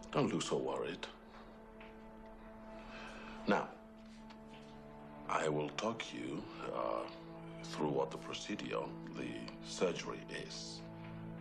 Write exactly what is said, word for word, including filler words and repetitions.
Don't look so worried. Now, I will talk you uh, through what the procedure, the surgery is.